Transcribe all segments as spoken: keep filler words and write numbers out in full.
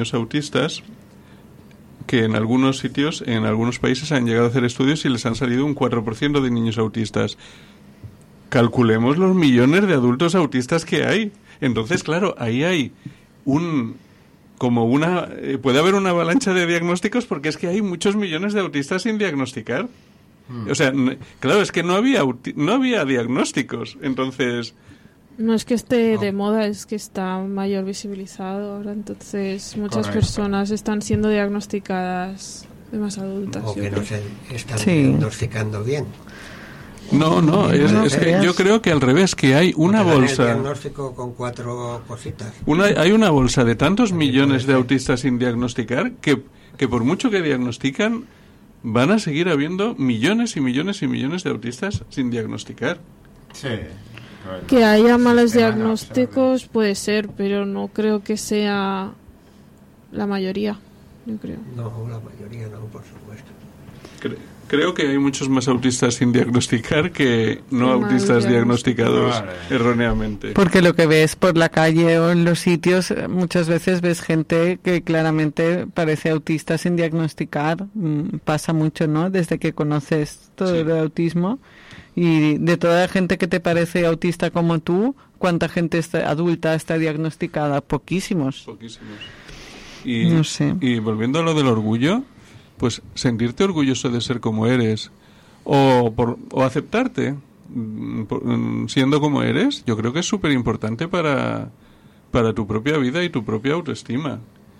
niños autistas, que en algunos sitios, en algunos países han llegado a hacer estudios y les han salido un cuatro por ciento de niños autistas. Calculemos los millones de adultos autistas que hay. Entonces, claro, ahí hay un... como una... Eh, puede haber una avalancha de diagnósticos porque es que hay muchos millones de autistas sin diagnosticar. Mm. O sea, n- claro, es que no había auti- no había diagnósticos. Entonces... No es que esté no. de moda, es que está mayor visibilizado ahora. Entonces, muchas Correcto. personas están siendo diagnosticadas de más adultas. O que no se están Sí. diagnosticando bien. No, no, es, No es que creas. yo creo que al revés, que hay una O te dan bolsa... el diagnóstico con cuatro cositas. Una, hay una bolsa de tantos También millones puede de ser. autistas sin diagnosticar que, que por mucho que diagnostican, van a seguir habiendo millones y millones y millones de autistas sin diagnosticar. Sí. correcto. Que haya malos Sistema no diagnósticos puede ser, pero no creo que sea la mayoría, yo creo. No, la mayoría no, por supuesto. Cre- creo que hay muchos más autistas sin diagnosticar que no Sí, autistas más diagnosticados Vale. erróneamente. Porque lo que ves por la calle o en los sitios, eh, muchas veces ves gente que claramente parece autista sin diagnosticar. Mm, Pasa mucho, ¿no? Desde que conoces todo Sí. el autismo. Y de toda la gente que te parece autista como tú, ¿cuánta gente está, adulta está diagnosticada? Poquísimos. Poquísimos. Y, No sé. y volviendo a lo del orgullo, pues sentirte orgulloso de ser como eres o, por, o aceptarte mm, por- mm, siendo como eres, yo creo que es súper importante para, para tu propia vida y tu propia autoestima.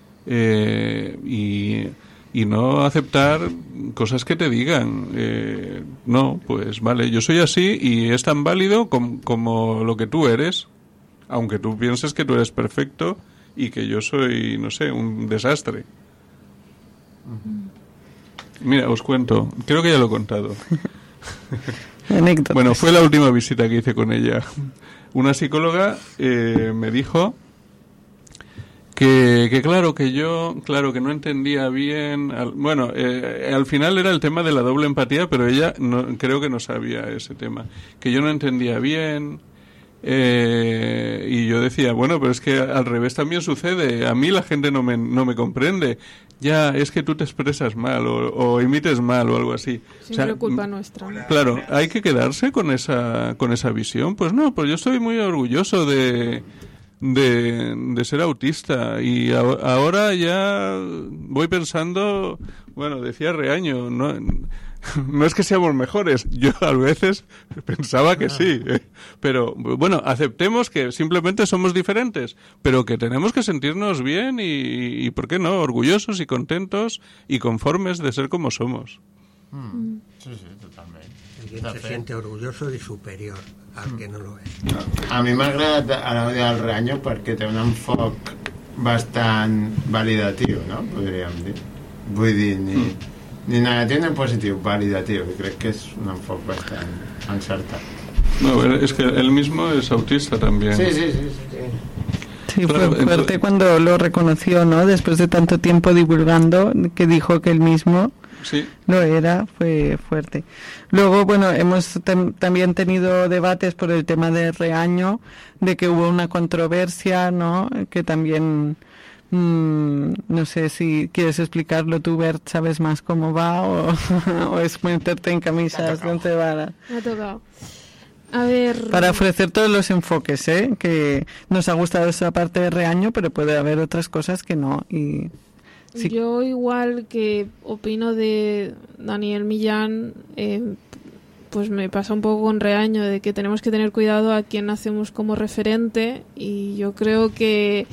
Eh, y, y no aceptar cosas que te digan. Eh, no, pues vale, yo soy así y es tan válido com- como lo que tú eres, aunque tú pienses que tú eres perfecto y que yo soy, no sé, un desastre. Mira, os cuento, creo que ya lo he contado. Anécdotas. Bueno, fue la última visita que hice con ella. Una psicóloga eh, me dijo que, que claro, que yo, claro, que no entendía bien. Al, bueno, eh, al final era el tema de la doble empatía, pero ella no, creo que no sabía ese tema. Que yo no entendía bien. Eh, y yo decía, bueno, pero es que al revés también sucede. A mí la gente no me, no me comprende. Ya, es que tú te expresas mal o, o emites mal o algo así. O Siempre sea, culpa m- nuestra. Claro, hay que quedarse con esa con esa visión. Pues no, pues yo estoy muy orgulloso de de, de ser autista y a- ahora ya voy pensando, bueno, decía Reaño, no no es que seamos mejores, yo a veces pensaba que sí, eh, pero bueno, aceptemos que simplemente somos diferentes, pero que tenemos que sentirnos bien y, y ¿por qué no? Orgullosos y contentos y conformes de ser como somos. Mm. Sí, sí, totalment. Alguien se De fet, siente orgulloso y superior al que no lo es. a mi m'ha agradat l'àudio del Reanyo perquè té un enfoc bastant validatiu, no? Podríem dir. Vull dir, ni, ni negatiu ni positiu, validatiu. I crec que és un enfoc bastant encertat. No, es que él mismo es autista también. Sí, sí, sí. sí. Sí, fue Claro, fuerte entonces- cuando lo reconoció, ¿no? Después de tanto tiempo divulgando, que dijo que él mismo Sí. lo era, fue fuerte. Luego, bueno, hemos tam- también tenido debates por el tema de Reaño, de que hubo una controversia, ¿no? Que también, mm, no sé si quieres explicarlo tú, Bert, ¿sabes más cómo va o, o es meterte en camisas de once varas? Me ha tocado. A ver... Para ofrecer todos los enfoques, ¿eh? Que nos ha gustado esa parte de Reaño, pero puede haber otras cosas que no. Y sí. Yo igual que opino de Daniel Millán, eh, pues me pasa un poco con Reaño de que tenemos que tener cuidado a quién hacemos como referente y yo creo que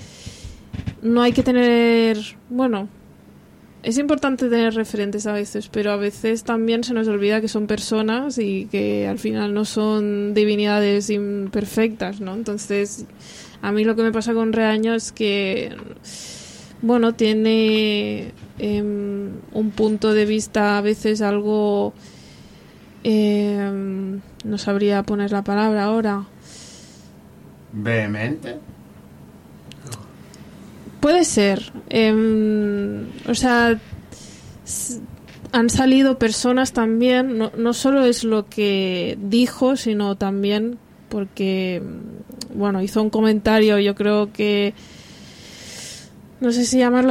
no hay que tener, bueno, es importante tener referentes a veces, pero a veces también se nos olvida que son personas y que al final no son divinidades imperfectas, ¿no? Entonces, a mí lo que me pasa con Reaño es que bueno, tiene eh, un punto de vista a veces algo... Eh, no sabría poner la palabra ahora. Vehemente. Puede ser. Eh, o sea, s- han salido personas también, no, no solo es lo que dijo, sino también porque, bueno, hizo un comentario, yo creo que... No sé si llamarlo